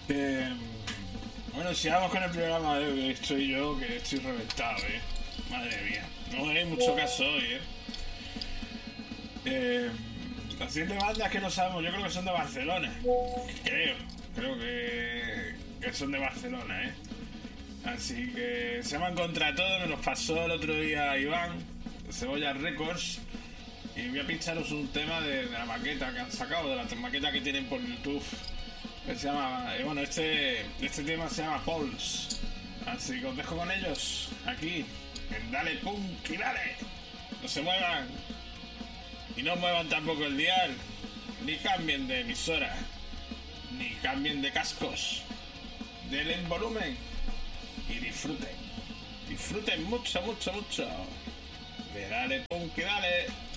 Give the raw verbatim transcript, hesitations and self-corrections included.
Eh, bueno, si vamos con el programa de hoy, estoy yo que estoy reventado, eh. Madre mía, no hay mucho caso hoy, eh. eh las siete bandas que no sabemos, yo creo que son de Barcelona. Creo, creo que, que son de Barcelona, eh. Así que se llaman Contra Todo, me los pasó el otro día Iván, de Cebolla Records. Y voy a pincharos un tema de, de la maqueta que han sacado, de la maqueta que tienen por YouTube. Que se llama, eh, bueno, este, este tema se llama Pulse. Así que os dejo con ellos, aquí, en Dale Punk y Dale. No se muevan. Y no muevan tampoco el dial. Ni cambien de emisora. Ni cambien de cascos. Denle en volumen. Y disfruten. Disfruten mucho, mucho, mucho. De Dale Punk y Dale.